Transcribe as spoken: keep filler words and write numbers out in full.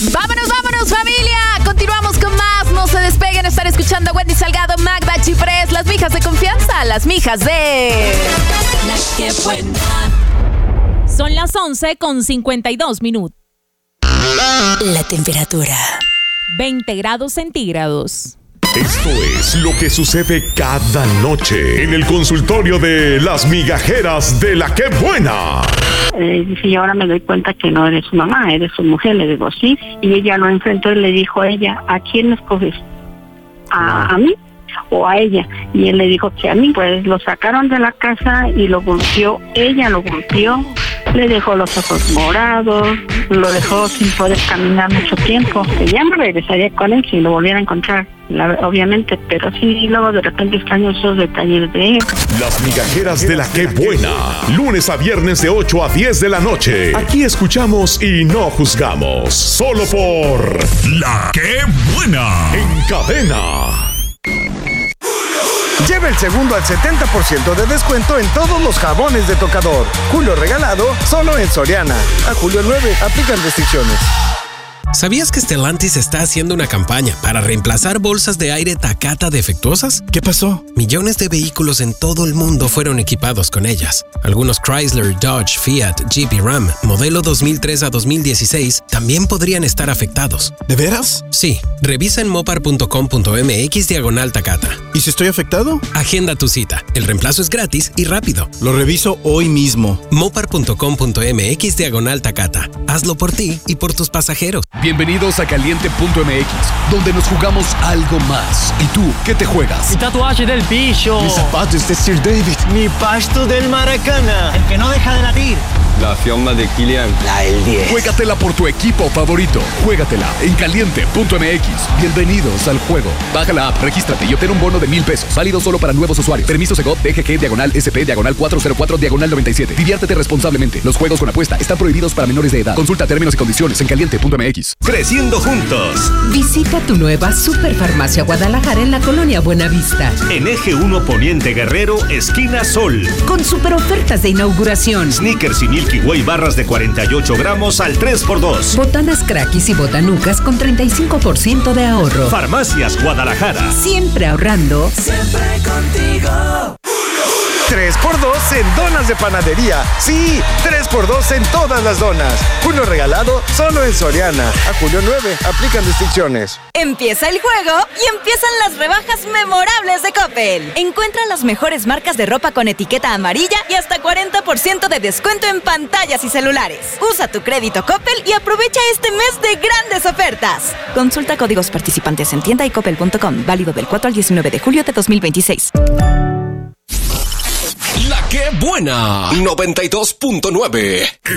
Vámonos, vámonos, familia. Continuamos con más. No se despeguen. Están escuchando a Wendy Salgado, Magda Chiprés, las mijas de confianza, las mijas de... La que buena. Son las once con cincuenta y dos minutos. La temperatura. veinte grados centígrados. Esto es lo que sucede cada noche en el consultorio de las migajeras de La que buena. Eh, dice, y ahora me doy cuenta que no eres su mamá, eres su mujer. Le digo, sí. Y ella lo enfrentó y le dijo a ella, ¿a quién escoges? ¿A, a mí o a ella? Y él le dijo que a mí. Pues lo sacaron de la casa y lo golpeó. Ella lo golpeó, le dejó los ojos morados, lo dejó sin poder caminar mucho tiempo. Ella no regresaría con él si lo volviera a encontrar, la, obviamente, pero sí, luego de repente extraño esos detalles de él. Las migajeras de La que buena, lunes a viernes de ocho a diez de la noche. Aquí escuchamos y no juzgamos, solo por La que buena, en cadena. Lleva el segundo al setenta por ciento de descuento en todos los jabones de tocador. Julio regalado, solo en Soriana. A julio nueve, aplican restricciones. ¿Sabías que Stellantis está haciendo una campaña para reemplazar bolsas de aire Takata defectuosas? ¿Qué pasó? Millones de vehículos en todo el mundo fueron equipados con ellas. Algunos Chrysler, Dodge, Fiat, Jeep y Ram, modelo dos mil tres a dos mil dieciséis, también podrían estar afectados. ¿De veras? Sí. Revisa en mopar punto com punto m x diagonal Takata. ¿Y si estoy afectado? Agenda tu cita. El reemplazo es gratis y rápido. Lo reviso hoy mismo. mopar punto com punto m x diagonal Takata. Hazlo por ti y por tus pasajeros. Bienvenidos a Caliente punto m x, donde nos jugamos algo más. ¿Y tú, qué te juegas? Mi tatuaje del bicho. Mis zapatos de Sir David. Mi pasto del Maracana. El que no deja de latir. La fiamma de Kylian. La del diez. Juégatela por tu equipo favorito. Juégatela en Caliente punto m x. Bienvenidos al juego. Baja la app, regístrate y obtén un bono de mil pesos. Válido solo para nuevos usuarios. Permiso Segov D G G diagonal S P diagonal cuatro cero cuatro diagonal noventa y siete. Diviértete responsablemente. Los juegos con apuesta están prohibidos para menores de edad. Consulta términos y condiciones en Caliente punto m x. Creciendo juntos. Visita tu nueva Superfarmacia Guadalajara en la colonia Buenavista. En Eje uno Poniente Guerrero, esquina Sol. Con super ofertas de inauguración. Snickers y Milky Way barras de cuarenta y ocho gramos al tres por dos. Botanas Crackis y Botanucas con treinta y cinco por ciento de ahorro. Farmacias Guadalajara. Siempre ahorrando. Siempre contigo. tres por dos en donas de panadería. Sí, tres por dos en todas las donas. Julio regalado, solo en Soriana. A julio nueve, aplican restricciones. Empieza el juego y empiezan las rebajas memorables de Coppel. Encuentra las mejores marcas de ropa con etiqueta amarilla y hasta cuarenta por ciento de descuento en pantallas y celulares. Usa tu crédito Coppel y aprovecha este mes de grandes ofertas. Consulta códigos participantes en tienda y coppel punto com. Válido del cuatro al diecinueve de julio de dos mil veintiséis. La que buena, noventa y dos punto nueve.